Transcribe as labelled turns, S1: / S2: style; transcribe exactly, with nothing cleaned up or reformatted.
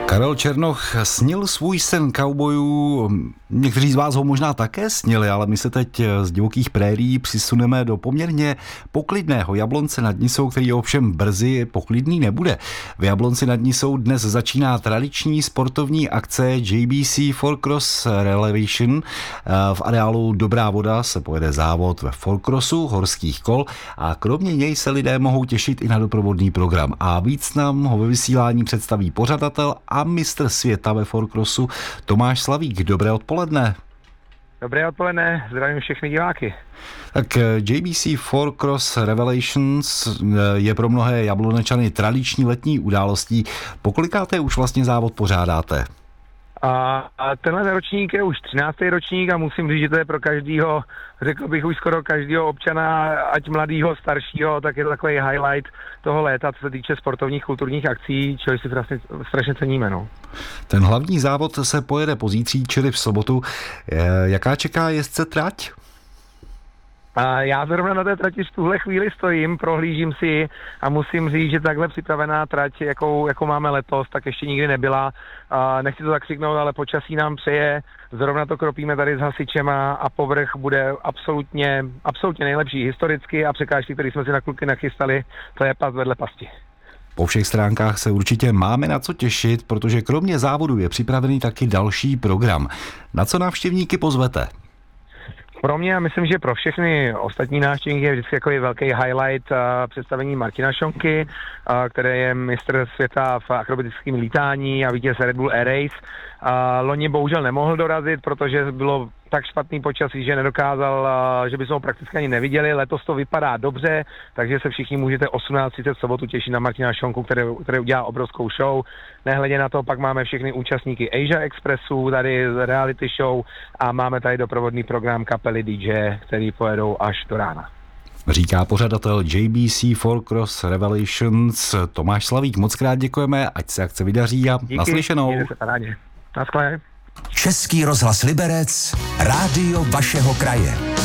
S1: Karel Černoch snil svůj sen kaubojů. Někteří z vás ho možná také snili, ale my se teď z divokých prérií přisuneme do poměrně poklidného Jablonce nad Nisou, který ovšem brzy poklidný nebude. V Jablonci nad Nisou dnes začíná tradiční sportovní akce J B C Four Cross Relevation. V areálu Dobrá voda se pojede závod ve fourcrossu horských kol a kromě něj se lidé mohou těšit i na doprovodný program. A víc nám ho ve vysílání představí pořadatel a mistr světa ve fourcrossu Tomáš Slavík. Dobré odpoledne.
S2: Dobré odpoledne, zdravím všechny diváky.
S1: Tak J B C Four Cross Revelations je pro mnohé Jablonečany tradiční letní událostí. Pokolikáté už vlastně závod pořádáte?
S2: A, a tenhle ročník je už třináctý ročník a musím říct, že to je pro každýho, řekl bych už skoro každýho občana, ať mladýho, staršího, tak je to takový highlight toho léta, co se týče sportovních kulturních akcí, čili si strašně, strašně ceníme. No.
S1: Ten hlavní závod se pojede pozítří, čili v sobotu. Jaká čeká jezdce trať?
S2: A já zrovna na té trati v tuhle chvíli stojím, prohlížím si a musím říct, že takhle připravená trať, jakou, jakou máme letos, tak ještě nikdy nebyla. A nechci to zakřiknout, ale počasí nám přeje, zrovna to kropíme tady s hasičema a povrch bude absolutně, absolutně nejlepší historicky a překážky, které jsme si na kluky nachystali, to je pas vedle pasti.
S1: Po všech stránkách se určitě máme na co těšit, protože kromě závodu je připravený taky další program. Na co návštěvníky pozvete?
S2: Pro mě a myslím, že pro všechny ostatní návštěvníky je vždycky takový velký highlight uh, představení Martina Šonky, uh, který je mistr světa v akrobatickém lítání a vítěz Red Bull Air Race. Uh, loni bohužel nemohl dorazit, protože bylo tak špatný počasí, že nedokázal, uh, že bychom ho prakticky ani neviděli. Letos to vypadá dobře, takže se všichni můžete osmnáct třicet v sobotu těšit na Martina Šonku, který, který udělá obrovskou show. Nehledě na to, pak máme všechny účastníky Asia Expressu, tady reality show a máme tady doprovodný program kapely D J, který pojedou až do rána.
S1: Říká pořadatel J B C Four Cross Revelations Tomáš Slavík. Moc krát děkujeme, ať se akce vydaří a
S2: díky,
S1: naslyšenou.
S2: Díky, se parádně. Naschle.
S3: Český rozhlas Liberec, rádio vašeho kraje.